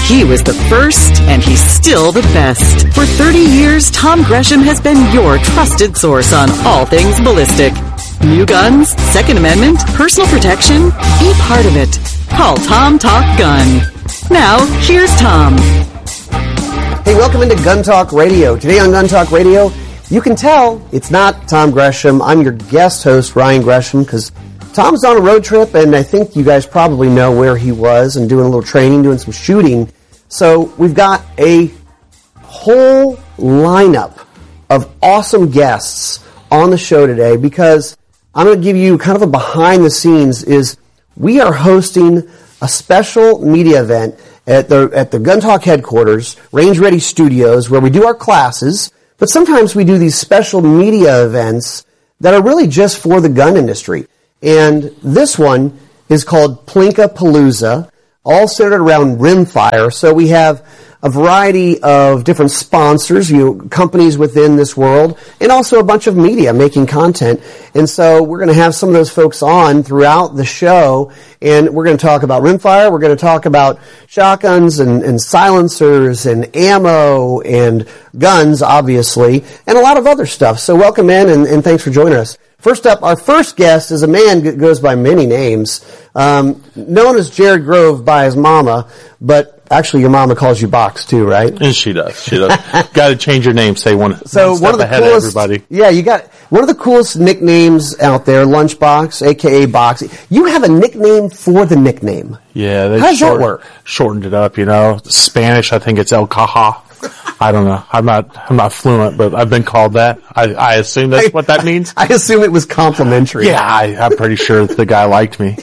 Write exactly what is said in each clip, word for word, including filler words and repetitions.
He was the first, and he's still the best. For thirty years, Tom Gresham has been your trusted source on all things ballistic. New guns, Second Amendment, personal protection, be part of it. Call Tom Talk Gun. Now, here's Tom. Hey, welcome into Gun Talk Radio. Today on Gun Talk Radio, you can tell it's not Tom Gresham. I'm your guest host, Ryan Gresham, because Tom's on a road trip, and I think you guys probably know where he was and doing a little training, doing some shooting. So we've got a whole lineup of awesome guests on the show today because I'm going to give you kind of a behind the scenes is we are hosting a special media event at the at the Gun Talk headquarters, Range Ready Studios, where we do our classes, but sometimes we do these special media events that are really just for the gun industry. And this one is called Plinka Palooza, all centered around rimfire. So we have a variety of different sponsors, you know, companies within this world, and also a bunch of media making content. And so we're going to have some of those folks on throughout the show, and we're going to talk about rimfire, we're going to talk about shotguns and, and silencers and ammo and guns, obviously, and a lot of other stuff. So welcome in, and, and thanks for joining us. First up, our first guest is a man that goes by many names, um, known as Jared Grove by his mama, but actually your mama calls you Box too, right? And she does. She does. Got to change your name. Say one, so one step one of the ahead coolest, of everybody. Yeah, you got one of the coolest nicknames out there, Lunchbox, a k a. Box. You have a nickname for the nickname. Yeah. They How does short, that work? Shortened it up, you know. Spanish, I think it's El Caja. I don't know. I'm not, I'm not fluent, but I've been called that. I, I assume that's what that means. I assume it was complimentary. Yeah, I, I'm pretty sure the guy liked me.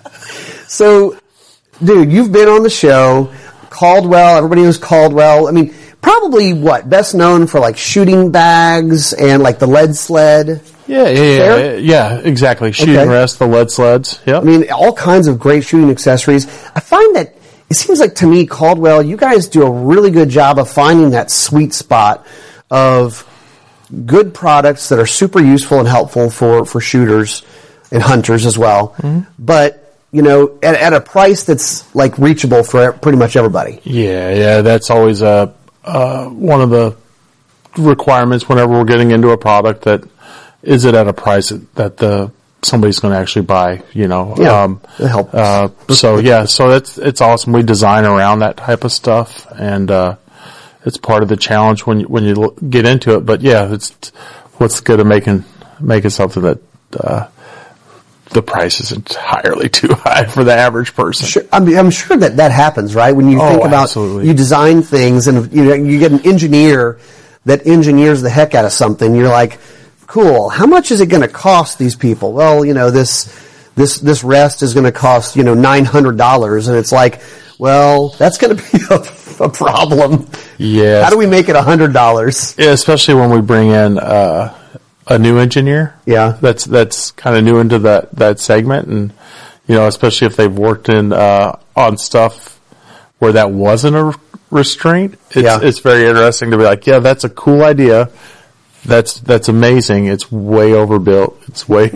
So, dude, you've been on the show. Caldwell, everybody knows Caldwell. I mean, probably what? Best known for like shooting bags and like the lead sled. Yeah, yeah, yeah, yeah, exactly. Shooting Okay. rest, the lead sleds. Yep. I mean, all kinds of great shooting accessories. I find that it seems like to me, Caldwell, you guys do a really good job of finding that sweet spot of good products that are super useful and helpful for, for shooters and hunters as well. Mm-hmm. But, you know, at, at a price that's like reachable for pretty much everybody. Yeah, yeah, that's always a, uh, one of the requirements whenever we're getting into a product that is it at a price that the somebody's going to actually buy, you know. Yeah, um, it helps. Uh, so yeah, so it's, it's awesome. We design around that type of stuff, and, uh, it's part of the challenge when you, when you get into it. But yeah, it's, what's good at making, making something that, uh, the price is entirely too high for the average person. Sure, I mean, I'm sure that that happens, right? When you Oh, think about, absolutely. you design things and you know, you get an engineer that engineers the heck out of something, you're like, cool, how much is it going to cost these people? Well, you know, this, this, this rest is going to cost, you know, nine hundred dollars. And it's like, well, that's going to be a, a problem. Yeah. How do we make it one hundred dollars? Yeah, especially when we bring in, uh, a new engineer. Yeah. That's, that's kind of new into that, that segment. And, you know, especially if they've worked in, uh, on stuff where that wasn't a restraint. It's, Yeah. it's very interesting to be like, yeah, that's a cool idea. That's, that's amazing. It's way overbuilt. It's way,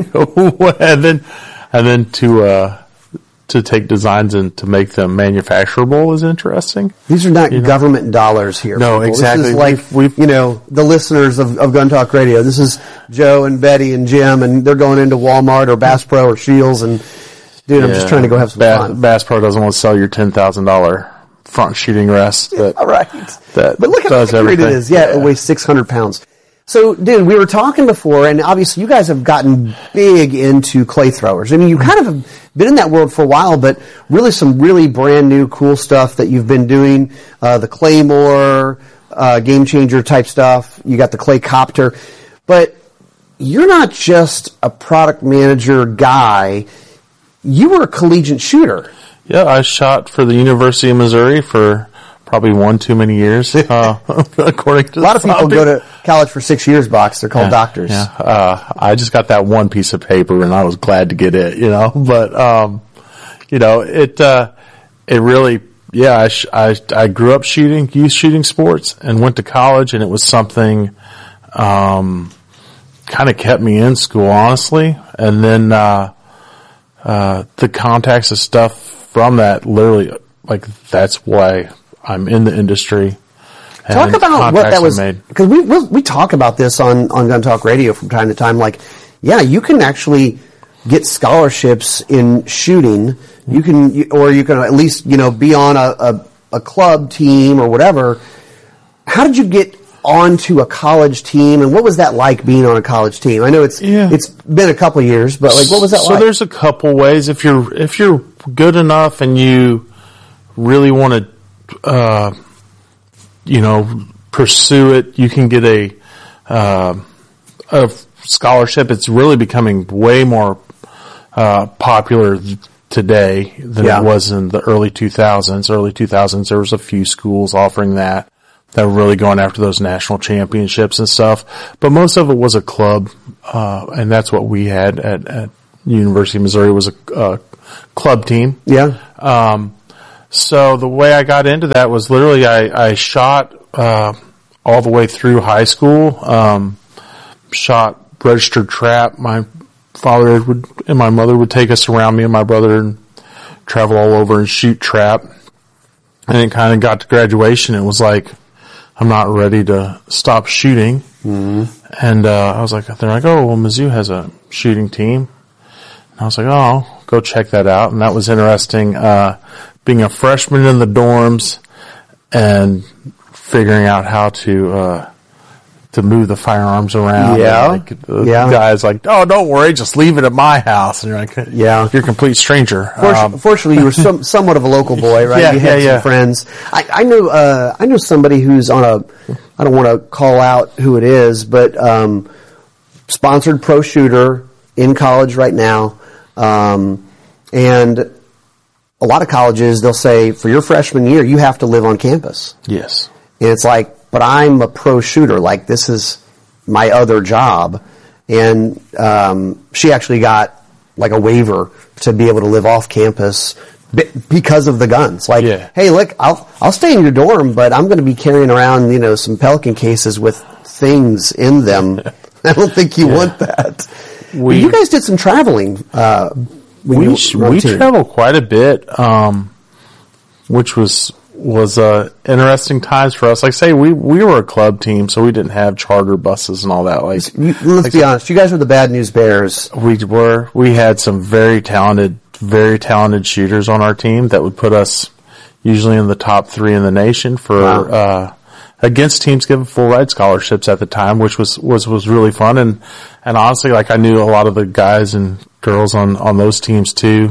and then, and then to, uh, to take designs and to make them manufacturable is interesting. These are not You know? government dollars here. No, people. exactly. This is like, We've- we've- you know, the listeners of, of Gun Talk Radio. This is Joe and Betty and Jim, and they're going into Walmart or Bass Pro or Shields, and dude, I'm just Yeah. trying to go have some Bass, fun. Bass Pro doesn't want to sell your ten thousand dollars front shooting rest. That, All right. that But look how does accurate it everything. is. Yeah, it weighs six hundred pounds. So, dude, we were talking before, and obviously you guys have gotten big into clay throwers. I mean, you kind of have been in that world for a while, but really some really brand new cool stuff that you've been doing. Uh, the Claymore, uh, game changer type stuff. You got the Clay Copter. But you're not just a product manager guy. You were a collegiate shooter. Yeah, I shot for the University of Missouri for probably one too many years, uh, according to A lot of the people topic. go to college for six years, Box. They're called Yeah, doctors. Yeah. Uh, I just got that one piece of paper and I was glad to get it, you know, but, um, you know, it, uh, it really, yeah, I, sh- I, I grew up shooting, youth shooting sports and went to college, and it was something, um, kind of kept me in school, honestly. And then, uh, uh, the contacts of stuff from that literally, like, that's why I'm in the industry. Talk about what that was, because we we we talk about this on on Gun Talk Radio from time to time. Like, yeah, you can actually get scholarships in shooting. You can, or you can at least you know be on a a, a club team or whatever. How did you get onto a college team, and what was that like being on a college team? I know it's yeah. it's been a couple of years, but like, what was that so like? So there's a couple ways. If you're if you're good enough and you really want to, uh, you know, pursue it, you can get a uh, a scholarship. It's really becoming way more uh, popular today than yeah. it was in the early two thousands. Early two thousands, there was a few schools offering that. That were really going after those national championships and stuff. But most of it was a club, uh, and that's what we had at, at University of Missouri was a, uh, club team. Yeah. Um, so the way I got into that was literally I, I shot, uh, all the way through high school, um, shot registered trap. My father would, and my mother would take us around, me and my brother, and travel all over and shoot trap. And it kind of got to graduation. It was like, I'm not ready to stop shooting. Mm-hmm. And, uh, I was like, they're like, oh, well, Mizzou has a shooting team. And I was like, oh, I'll go check that out. And that was interesting, uh, being a freshman in the dorms and figuring out how to, uh, to move the firearms around. Yeah. And like, the yeah. guy's like, oh, don't worry, just leave it at my house. And you're like, yeah. you're a complete stranger. Fortunately, um, fortunately you were some, somewhat of a local boy, right? Yeah, you had yeah, some yeah. friends. I, I know, uh, I know somebody who's on a, I don't want to call out who it is, but, um, sponsored pro shooter in college right now. Um, and a lot of colleges, they'll say for your freshman year, you have to live on campus. Yes. And it's like, but I'm a pro shooter. Like, this is my other job. And um, she actually got, like, a waiver to be able to live off campus b- because of the guns. Like, yeah. hey, look, I'll I'll stay in your dorm, but I'm going to be carrying around, you know, some Pelican cases with things in them. I don't think you yeah. want that. We, you guys did some traveling. Uh, when we you we traveled quite a bit, um, which was... was uh interesting times for us. Like say we we were a club team, so we didn't have charter buses and all that. Like let's like, be honest, you guys were the Bad News Bears. We were. We had some very talented, very talented shooters on our team that would put us usually in the top three in the nation for wow. uh against teams giving full ride scholarships at the time, which was was was really fun. And and honestly, like I knew a lot of the guys and girls on on those teams too.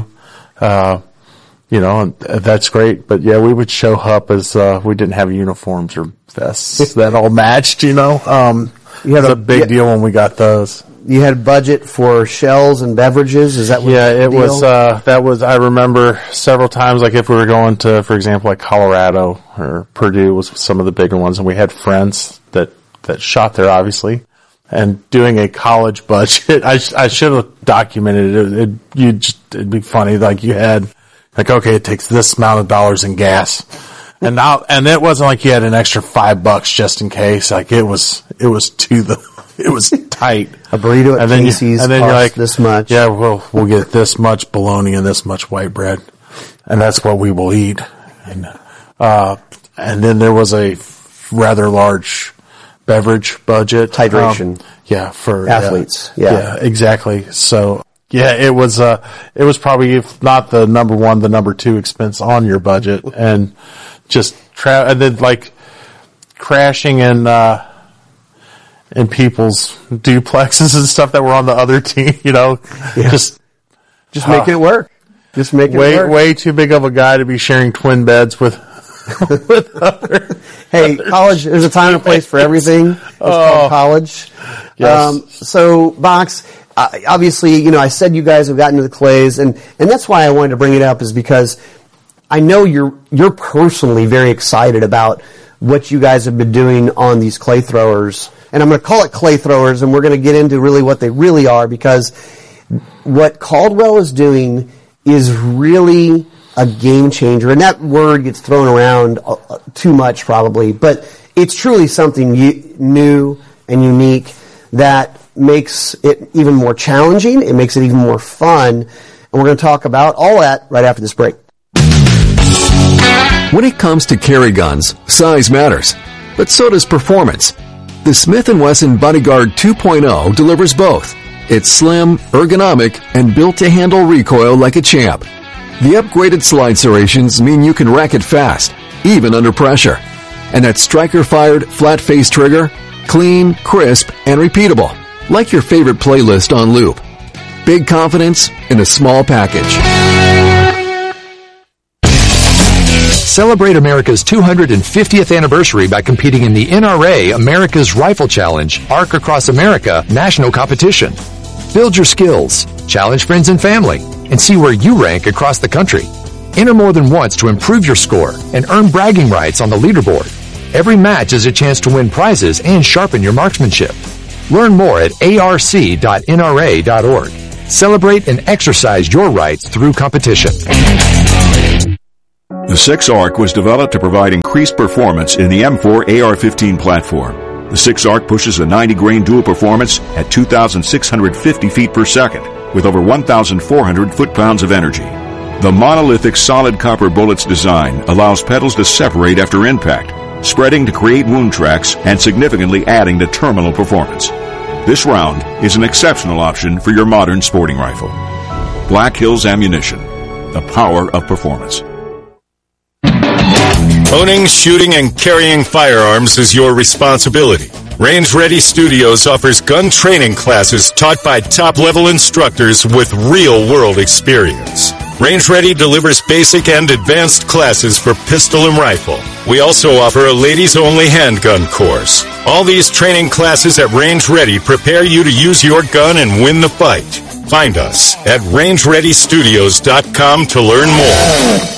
Uh You know, and that's great. But yeah, we would show up as, uh, we didn't have uniforms or vests that all matched, you know. Um, it was a, a big yeah, deal when we got those. You had budget for shells and beverages? Is that what Yeah, it deal? was, uh, that was, I remember several times, like if we were going to, for example, like Colorado or Purdue was some of the bigger ones, and we had friends that, that shot there, obviously. And doing a college budget, I, I should have documented it. it, it you just, it'd be funny, like you had, like, okay, it takes this amount of dollars in gas. And now, and it wasn't like you had an extra five bucks just in case. Like it was, it was to the, it was tight. A burrito at and then Casey's you, and then costs you're like, this much. Yeah, well, we'll get this much bologna and this much white bread. And that's what we will eat. And, uh, and then there was a rather large beverage budget. Hydration. Um, yeah, for athletes. Yeah, yeah. yeah, exactly. So, yeah, it was, uh, it was probably, if not the number one, the number two expense on your budget. And just tra- and then like crashing in, uh, in people's duplexes and stuff that were on the other team, you know, yeah. just, just uh, making it work. Just making way, it work. Way too big of a guy to be sharing twin beds with, with other. Hey, college, there's a time and a place for everything. It's oh, called college. Yes. Um, so, Box, uh, obviously, you know, I said you guys have gotten to the clays, and, and that's why I wanted to bring it up, is because I know you're, you're personally very excited about what you guys have been doing on these clay throwers. And I'm going to call it clay throwers, and we're going to get into really what they really are, because what Caldwell is doing is really a game changer. And that word gets thrown around uh, too much probably, but it's truly something u- new and unique that makes it even more challenging. It makes it even more fun. And we're going to talk about all that right after this break. When it comes to carry guns, size matters, but so does performance. The Smith and Wesson Bodyguard two point oh delivers both. It's slim, ergonomic, and built to handle recoil like a champ. The upgraded slide serrations mean you can rack it fast, even under pressure. And that striker-fired, flat-face trigger, clean, crisp, and repeatable, like your favorite playlist on loop. Big confidence in a small package. Celebrate America's two hundred fiftieth anniversary by competing in the N R A America's Rifle Challenge Arc Across America national competition. Build your skills, challenge friends and family, and see where you rank across the country. Enter more than once to improve your score and earn bragging rights on the leaderboard. Every match is a chance to win prizes and sharpen your marksmanship. Learn more at A R C dot N R A dot org. Celebrate and exercise your rights through competition. The six ARC was developed to provide increased performance in the M four A R fifteen platform. The six ARC pushes a ninety grain dual performance at two thousand six hundred fifty feet per second with over one thousand four hundred foot-pounds of energy. The monolithic solid copper bullet's design allows petals to separate after impact, spreading to create wound tracks and significantly adding to terminal performance. This round is an exceptional option for your modern sporting rifle. Black Hills Ammunition, the power of performance. Owning, shooting, and carrying firearms is your responsibility. Range Ready Studios offers gun training classes taught by top-level instructors with real-world experience. Range Ready delivers basic and advanced classes for pistol and rifle. We also offer a ladies-only handgun course. All these training classes at Range Ready prepare you to use your gun and win the fight. Find us at range ready studios dot com to learn more.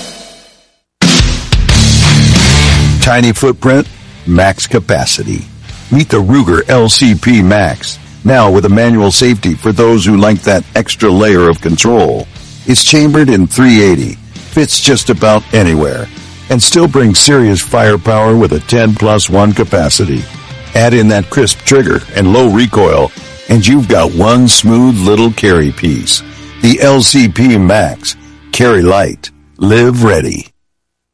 Tiny footprint, max capacity. Meet the Ruger L C P Max, now with a manual safety for those who like that extra layer of control. It's chambered in three eighty, fits just about anywhere, and still brings serious firepower with a ten plus one capacity. Add in that crisp trigger and low recoil, and you've got one smooth little carry piece. The L C P Max. Carry light. Live ready.